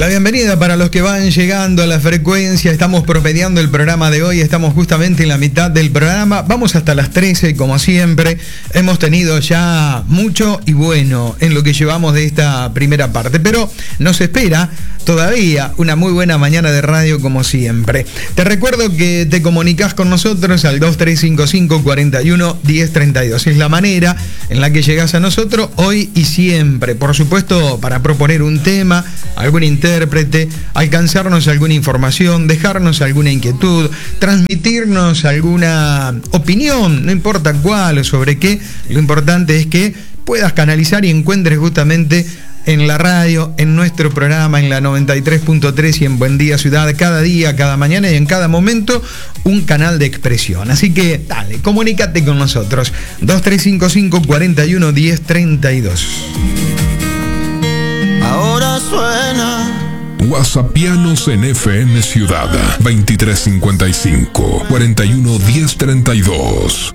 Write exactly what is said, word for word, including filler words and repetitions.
La bienvenida para los que van llegando a la frecuencia. Estamos promediando el programa de hoy. Estamos justamente en la mitad del programa. Vamos hasta las trece, como siempre. Hemos tenido ya mucho y bueno en lo que llevamos de esta primera parte. Pero nos espera todavía una muy buena mañana de radio, como siempre. Te recuerdo que te comunicas con nosotros al dos tres cinco cinco, cuatro uno, uno cero tres dos. Es la manera en la que llegas a nosotros hoy y siempre. Por supuesto, para proponer un tema, algún intérprete, alcanzarnos alguna información, dejarnos alguna inquietud, transmitirnos alguna opinión, no importa cuál o sobre qué. Lo importante es que puedas canalizar y encuentres justamente en la radio, en nuestro programa, en la noventa y tres punto tres y en Buen Día Ciudad, cada día, cada mañana y en cada momento, un canal de expresión. Así que, dale, comunícate con nosotros. dos tres cinco cinco, cuatro uno, uno cero tres dos. Ahora suena WhatsAppianos en F M Ciudad veintitrés cincuenta y cinco, cuarenta y uno, diez treinta y dos.